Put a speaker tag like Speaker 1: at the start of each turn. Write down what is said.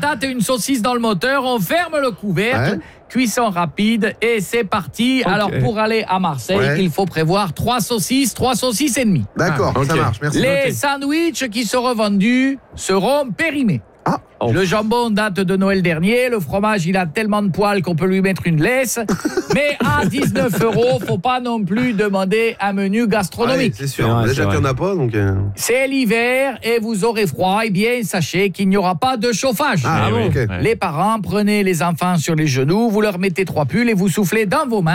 Speaker 1: patates et une saucisse dans le moteur. On ferme le couvercle. Cuisson rapide et c'est parti. Okay. Alors pour aller à Marseille, il faut prévoir 3 saucisses et demie.
Speaker 2: D'accord, ça marche. Merci.
Speaker 1: Les sandwichs qui seront vendus seront périmés. Le jambon date de Noël dernier. Le fromage, il a tellement de poils qu'on peut lui mettre une laisse. Mais à 19 €, faut pas non plus demander un menu gastronomique.
Speaker 2: C'est sûr. Déjà qu'il n'y en a pas, donc.
Speaker 1: C'est l'hiver et vous aurez froid. Eh bien, sachez qu'il n'y aura pas de chauffage.
Speaker 2: Okay.
Speaker 1: Les parents, prenez les enfants sur les genoux, vous leur mettez 3 pulls et vous soufflez dans vos mains.